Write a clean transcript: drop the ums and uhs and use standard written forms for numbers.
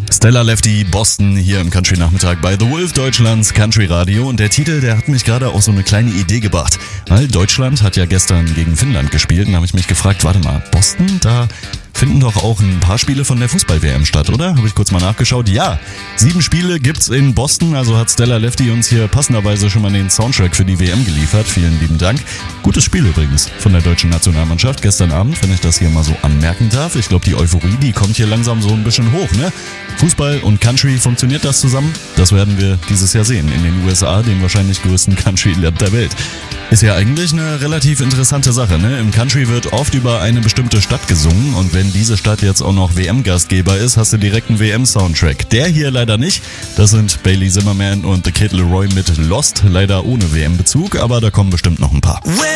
Stella Lefty, Boston, hier im Country-Nachmittag bei The Wolf, Deutschlands Country-Radio. Und der Titel, der hat mich gerade auf so eine kleine Idee gebracht. Weil Deutschland hat ja gestern gegen Finnland gespielt und da habe ich mich gefragt, warte mal, Boston, da finden doch auch ein paar Spiele von der Fußball-WM statt, oder? Habe ich kurz mal nachgeschaut. Ja, 7 Spiele gibt's in Boston, also hat Stella Lefty uns hier passenderweise schon mal den Soundtrack für die WM geliefert. Vielen lieben Dank. Gutes Spiel übrigens von der deutschen Nationalmannschaft gestern Abend, wenn ich das hier mal so anmerken darf. Ich glaube, die Euphorie, die kommt hier langsam so ein bisschen hoch, ne? Fußball und Country, funktioniert das zusammen? Das werden wir dieses Jahr sehen in den USA, dem wahrscheinlich größten Country-Land der Welt. Ist ja eigentlich eine relativ interessante Sache, ne? Im Country wird oft über eine bestimmte Stadt gesungen und wenn diese Stadt jetzt auch noch WM-Gastgeber ist, hast du direkt einen WM-Soundtrack. Der hier leider nicht. Das sind Bailey Zimmerman und The Kid Laroi mit Lost, leider ohne WM-Bezug, aber da kommen bestimmt noch ein paar.